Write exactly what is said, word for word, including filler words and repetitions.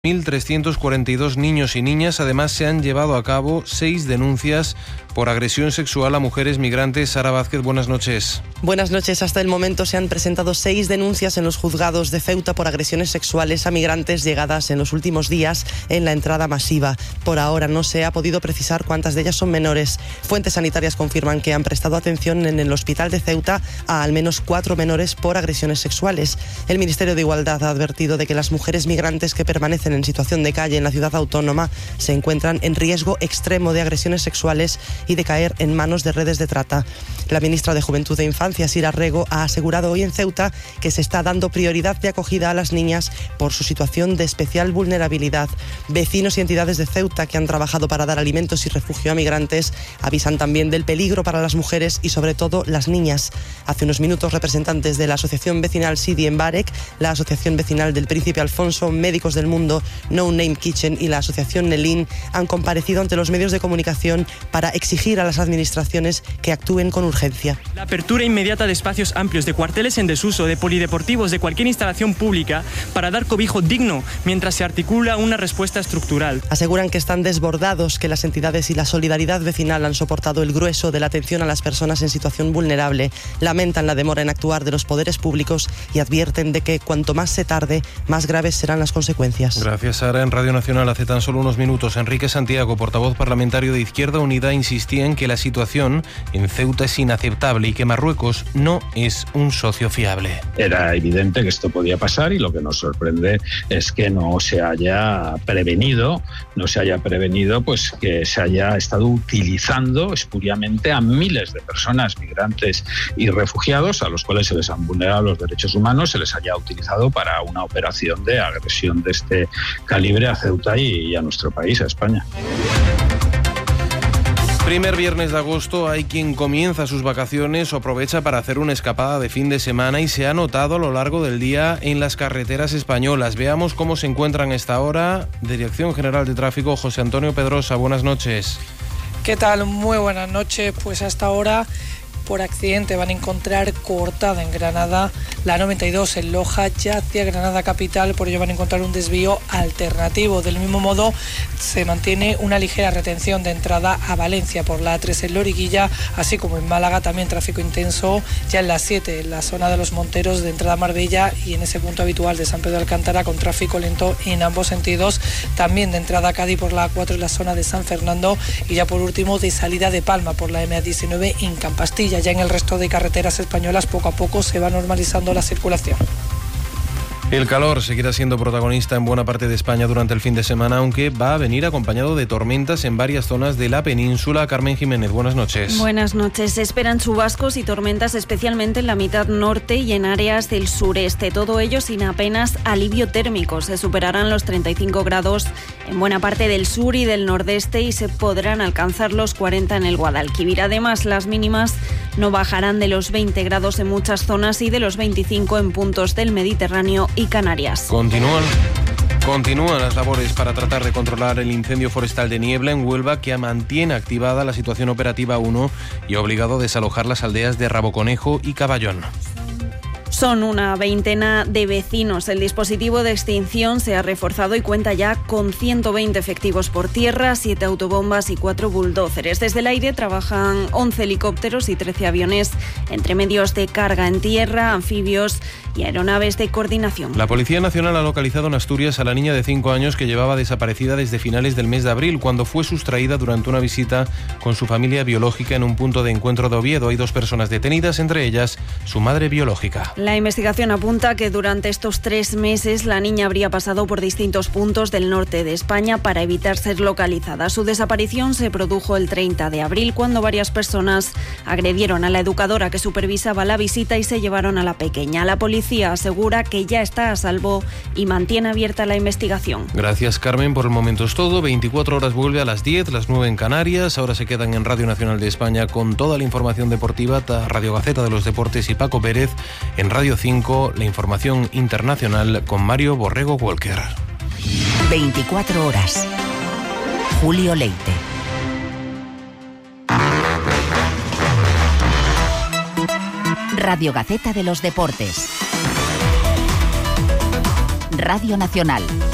mil trescientos cuarenta y dos niños y niñas. Además, se han llevado a cabo seis denuncias por agresión sexual a mujeres migrantes. Sara Vázquez, buenas noches. Buenas noches. Hasta el momento se han presentado seis denuncias en los juzgados de Ceuta por agresiones sexuales a migrantes llegadas en los últimos días en la entrada masiva. Por ahora no se ha podido precisar cuántas de ellas son menores. Fuentes sanitarias confirman que han prestado atención en el hospital de Ceuta a al menos cuatro menores por agresiones sexuales. El Ministerio de Igualdad ha advertido de que las mujeres migrantes que permanecen en situación de calle en la ciudad autónoma se encuentran en riesgo extremo de agresiones sexuales y de caer en manos de redes de trata. La ministra de Juventud e Infancia, Sira Rego, ha asegurado hoy en Ceuta que se está dando prioridad de acogida a las niñas por su situación de especial vulnerabilidad. Vecinos y entidades de Ceuta que han trabajado para dar alimentos y refugio a migrantes avisan también del peligro para las mujeres y sobre todo las niñas. Hace unos minutos, representantes de la Asociación Vecinal Sidi en Barek, la Asociación Vecinal del Príncipe Alfonso, Médicos del Mundo, No Name Kitchen y la Asociación Nelín han comparecido ante los medios de comunicación para exigir a las administraciones que actúen con urgencia. La apertura inmediata de espacios amplios, de cuarteles en desuso, de polideportivos, de cualquier instalación pública para dar cobijo digno mientras se articula una respuesta estructural. Aseguran que están desbordados, que las entidades y la solidaridad vecinal han soportado el grueso de la atención a las personas en situación vulnerable. Lamentan la demora en actuar de los poderes públicos y advierten de que cuanto más se tarde, más graves serán las consecuencias. Gracias, Sara. En Radio Nacional hace tan solo unos minutos, Enrique Santiago, portavoz parlamentario de Izquierda Unida, insistía en que la situación en Ceuta es inaceptable y que Marruecos no es un socio fiable. Era evidente que esto podía pasar y lo que nos sorprende es que no se haya prevenido, no se haya prevenido pues que se haya estado utilizando espuriamente a miles de personas, migrantes y refugiados, a los cuales se les han vulnerado los derechos humanos, se les haya utilizado para una operación de agresión de este calibre a Ceuta y a nuestro país, a España. Primer viernes de agosto hay quien comienza sus vacaciones o aprovecha para hacer una escapada de fin de semana y se ha notado a lo largo del día en las carreteras españolas. Veamos cómo se encuentran a esta hora. Dirección General de Tráfico, José Antonio Pedrosa, buenas noches. ¿Qué tal? Muy buenas noches. Pues hasta ahora, por accidente, van a encontrar cortada en Granada la noventa y dos en Loja ya hacia Granada capital, por ello van a encontrar un desvío alternativo. Del mismo modo, se mantiene una ligera retención de entrada a Valencia por la A tres en Loriguilla, así como en Málaga también tráfico intenso ya en la siete, en la zona de los Monteros de entrada a Marbella y en ese punto habitual de San Pedro de Alcántara con tráfico lento en ambos sentidos, también de entrada a Cádiz por la A cuatro en la zona de San Fernando y ya por último de salida de Palma por la M A diecinueve en Campastilla. Ya en el resto de carreteras españolas poco a poco se va normalizando la circulación. El calor seguirá siendo protagonista en buena parte de España durante el fin de semana, aunque va a venir acompañado de tormentas en varias zonas de la península. Carmen Jiménez, buenas noches. Buenas noches. Se esperan chubascos y tormentas especialmente en la mitad norte y en áreas del sureste. Todo ello sin apenas alivio térmico. Se superarán los treinta y cinco grados en buena parte del sur y del nordeste y se podrán alcanzar los cuarenta en el Guadalquivir. Además, las mínimas no bajarán de los veinte grados en muchas zonas y de los veinticinco en puntos del Mediterráneo y Canarias. Continúan, continúan las labores para tratar de controlar el incendio forestal de Niebla en Huelva, que mantiene activada la situación operativa uno y ha obligado a desalojar las aldeas de Raboconejo y Caballón. Son una veintena de vecinos. El dispositivo de extinción se ha reforzado y cuenta ya con ciento veinte efectivos por tierra, siete autobombas y cuatro bulldóceres. Desde el aire trabajan once helicópteros y trece aviones, entre medios de carga en tierra, anfibios y aeronaves de coordinación. La Policía Nacional ha localizado en Asturias a la niña de cinco años que llevaba desaparecida desde finales del mes de abril, cuando fue sustraída durante una visita con su familia biológica en un punto de encuentro de Oviedo. Hay dos personas detenidas, entre ellas su madre biológica. La investigación apunta que durante estos tres meses la niña habría pasado por distintos puntos del norte de España para evitar ser localizada. Su desaparición se produjo el treinta de abril, cuando varias personas agredieron a la educadora que supervisaba la visita y se llevaron a la pequeña. La policía asegura que ya está a salvo y mantiene abierta la investigación. Gracias, Carmen. Por el momento es todo. veinticuatro horas vuelve a las diez, las nueve en Canarias. Ahora se quedan en Radio Nacional de España con toda la información deportiva. Radio Gaceta de los Deportes y Paco Pérez. En Radio cinco, la información internacional con Mario Borrego Walker. veinticuatro horas. Julio Leite. Radio Gaceta de los Deportes. Radio Nacional.